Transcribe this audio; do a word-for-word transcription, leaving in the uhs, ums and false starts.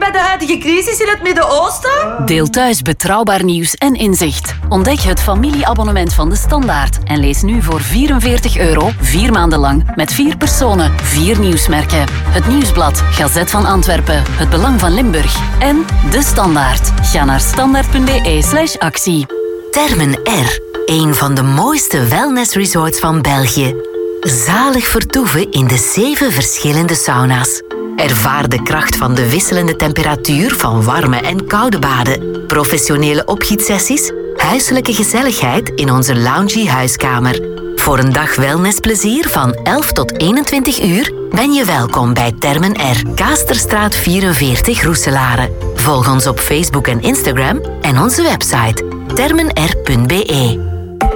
bij de huidige crisis in het Midden-Oosten? Deel thuis betrouwbaar nieuws en inzicht. Ontdek het familieabonnement van De Standaard en lees nu voor vierenveertig euro vier maanden lang met vier personen, vier nieuwsmerken. Het Nieuwsblad, Gazet van Antwerpen, Het Belang van Limburg en De Standaard. Ga naar standaard.be slash actie. Termen R, een van de mooiste wellnessresorts van België. Zalig vertoeven in de zeven verschillende sauna's. Ervaar de kracht van de wisselende temperatuur van warme en koude baden. Professionele opgietsessies, huiselijke gezelligheid in onze loungy huiskamer. Voor een dag wellnessplezier van elf tot eenentwintig uur ben je welkom bij Termen R. Kaasterstraat vierenveertig, Roeselare. Volg ons op Facebook en Instagram en onze website termen r punt b e.